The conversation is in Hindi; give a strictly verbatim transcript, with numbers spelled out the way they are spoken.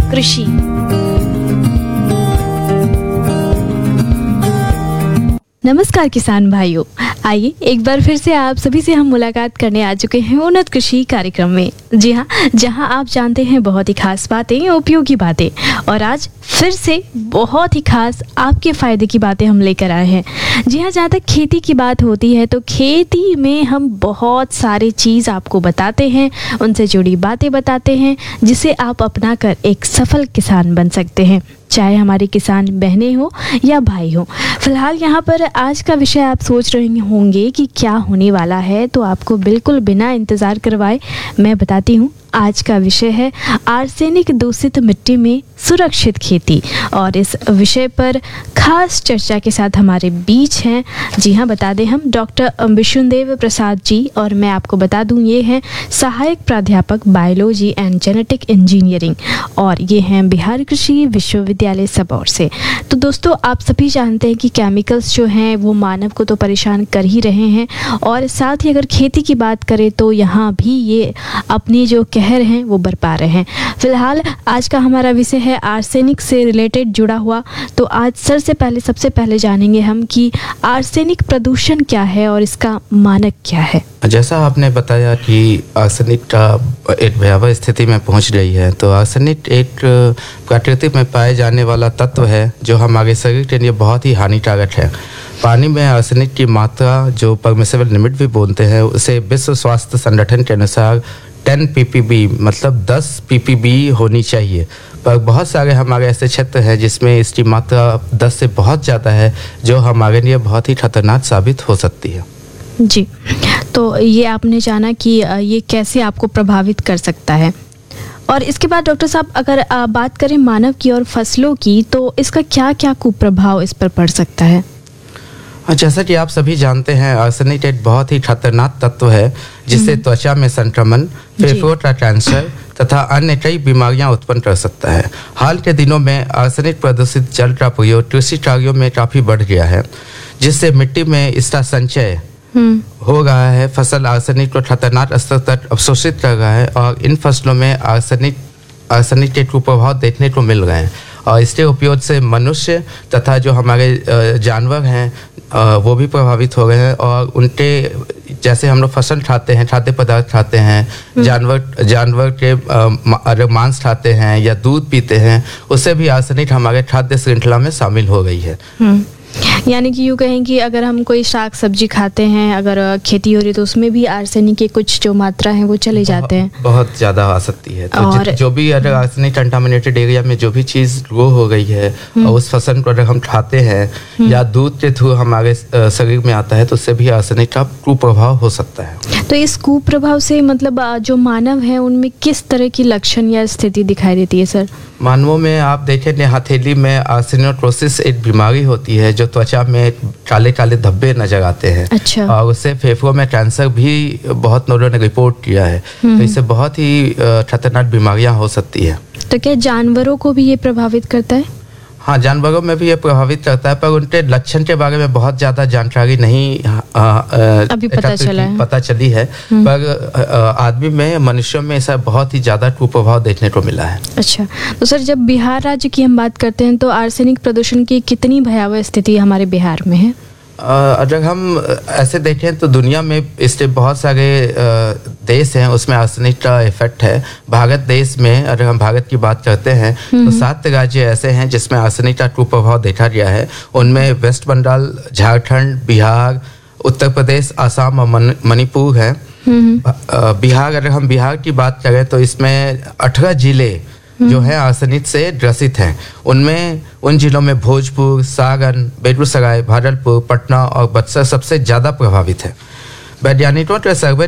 कृषि। नमस्कार किसान भाइयों, आइए एक बार फिर से आप सभी से हम मुलाकात करने आ चुके हैं उन्नत कृषि कार्यक्रम में। जी हाँ, जहाँ आप जानते हैं बहुत ही खास बातें, उपयोगी बातें, और आज फिर से बहुत ही खास आपके फ़ायदे की बातें हम लेकर आए हैं। जी हाँ, जहाँ तक खेती की बात होती है तो खेती में हम बहुत सारी चीज़ आपको बताते हैं, उनसे जुड़ी बातें बताते हैं, जिसे आप अपना कर एक सफल किसान बन सकते हैं, चाहे हमारे किसान बहनें हो या भाई हो। फिलहाल यहाँ पर आज का विषय आप सोच रहे होंगे कि क्या होने वाला है, तो आपको बिल्कुल बिना इंतज़ार करवाए मैं बताती हूँ। आज का विषय है आर्सेनिक दूषित मिट्टी में सुरक्षित खेती, और इस विषय पर खास चर्चा के साथ हमारे बीच हैं, जी हाँ बता दें, हम डॉक्टर विष्णुदेव प्रसाद जी, और मैं आपको बता दूं ये हैं सहायक प्राध्यापक बायोलॉजी एंड जेनेटिक इंजीनियरिंग, और ये हैं बिहार कृषि विश्वविद्यालय सबौर से। तो दोस्तों, आप सभी जानते हैं कि केमिकल्स जो हैं वो मानव को तो परेशान कर ही रहे हैं, और साथ ही अगर खेती की बात करें तो यहाँ भी ये अपनी जो कहर हैं वो बरपा रहे हैं। फिलहाल आज का हमारा विषय है आर्सेनिक से रिलेटेड जुड़ा हुआ। तो आज सर से पहले सबसे पहले जानेंगे हम कि आर्सेनिक प्रदूषण क्या है और इसका मानक क्या है। जैसा आपने बताया कि आर्सेनिक का एक भयावह स्थिति में पहुंच रही है, तो आर्सेनिक एक प्रकृति में पाए जाने वाला तत्व है जो हमारे शरीर के लिए बहुत ही हानिकारक है। पानी में आर्सेनिक की मात्रा, जो परमिसिबल लिमिट भी बोलते हैं, उसे विश्व स्वास्थ्य संगठन के अनुसार टेन पी पी बी मतलब दस पी पी बी होनी चाहिए, पर बहुत सारे हमारे ऐसे क्षेत्र हैं जिसमें इसकी मात्रा दस से बहुत ज़्यादा है, जो हमारे लिए बहुत ही खतरनाक साबित हो सकती है। जी, तो ये आपने जाना कि ये कैसे आपको प्रभावित कर सकता है, और इसके बाद डॉक्टर साहब अगर बात करें मानव की और फसलों की, तो इसका क्या क्या कुप्रभाव इस पर पड़ सकता है। जैसा कि आप सभी जानते हैं, आर्सेनिक एक बहुत ही खतरनाक तत्व है जिससे त्वचा में संक्रमण, फेफड़ों का कैंसर तथा अन्य कई बीमारियां उत्पन्न कर सकता है। हाल के दिनों में आर्सेनिक प्रदूषित जल का प्रयोग कृषि कार्यों में काफ़ी बढ़ गया है, जिससे मिट्टी में इसका संचय हो रहा है। फसल आर्सेनिक को खतरनाक स्तर तक अवशोषित कर रहा है, और इन फसलों में आर्सेनिक आर्सेनिक के कुप्रभाव देखने को मिल रहे हैं, और इसके उपयोग से मनुष्य तथा जो हमारे जानवर हैं वो भी प्रभावित हो गए हैं। और उनके जैसे हम लोग फसल खाते हैं, खाद्य पदार्थ खाते हैं, जानवर जानवर के अगर मांस खाते हैं या दूध पीते हैं, उससे भी आर्सेनिक हमारे खाद्य श्रृंखला में शामिल हो गई है। यानी कि यूँ कहें कि अगर हम कोई साग सब्जी खाते हैं, अगर खेती हो रही है, तो उसमें भी आर्सेनिक के कुछ जो मात्रा है वो चले जाते हैं, बहुत ज़्यादा आ सकती है। तो और जो भी अगर आर्सेनिक कंटामिनेटेड एरिया में जो भी चीज़ ग्रो हो गई है और उस फसल को अगर हम खाते हैं या दूध के थ्रू हमारे शरीर में आता है, तो उससे भी आर्सेनिक का कुप्रभाव हो सकता है। तो इस कुप्रभाव से मतलब जो मानव है उनमें किस तरह की लक्षण या स्थिति दिखाई देती है सर। मानवों में आप देखें, हथेली में आर्सेनियोट्रोसिस एक बीमारी होती है जो त्वचा में काले काले धब्बे नजर आते हैं। अच्छा। और उससे फेफड़ों में कैंसर भी बहुत लोगों ने रिपोर्ट किया है। तो इससे बहुत ही खतरनाक बीमारियां हो सकती है। तो क्या जानवरों को भी ये प्रभावित करता है? हाँ, जानवरों में भी ये प्रभावित करता है, पर उनके लक्षण के बारे में बहुत ज़्यादा जानकारी नहीं आ, आ, अभी पता चला है। पता चली है, पर आदमी में, मनुष्यों में ऐसा बहुत ही ज़्यादा कुप्रभाव देखने को मिला है। अच्छा, तो सर जब बिहार राज्य की हम बात करते हैं, तो आर्सेनिक प्रदूषण की कितनी भयावह स्थिति हमारे बिहार में है? अगर हम ऐसे देखें तो दुनिया में इसके बहुत सारे देश हैं, उसमें आर्सेनिक का इफेक्ट है। भारत देश में अगर हम भारत की बात करते हैं तो सात राज्य ऐसे हैं जिसमें आर्सेनिक का कुप्रभाव देखा गया है। उनमें वेस्ट बंगाल, झारखंड, बिहार, उत्तर प्रदेश, आसाम और मणिपुर है। बिहार, अगर हम बिहार की बात करें तो इसमें अठारह जिले जो है आर्सेनिक से ग्रसित हैं। उनमें उन जिलों में भोजपुर, सारण, बेगूसराय, भागलपुर, पटना और बक्सर सबसे ज़्यादा प्रभावित है। वैज्ञानिकों के सर्वे